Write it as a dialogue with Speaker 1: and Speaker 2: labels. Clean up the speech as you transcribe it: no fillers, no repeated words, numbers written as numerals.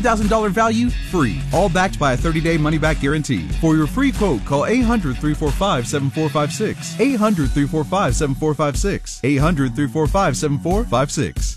Speaker 1: $2,000 value free. All backed by a 30-day money-back guarantee. For your free quote, call 800-345-7456. 800-345-7456. 800-345-7456.